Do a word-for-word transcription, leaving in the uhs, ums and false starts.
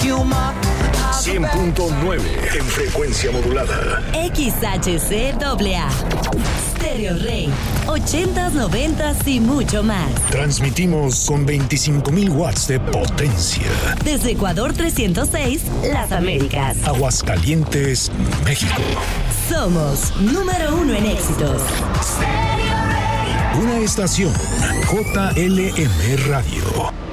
cien punto nueve en frecuencia modulada. X H C A A. Stereo Rey. ochentas, noventas y mucho más. Transmitimos con veinticinco mil watts de potencia. Desde Ecuador trescientos seis, Las Américas. Aguascalientes, México. Somos número uno en éxitos. Una estación J L M Radio.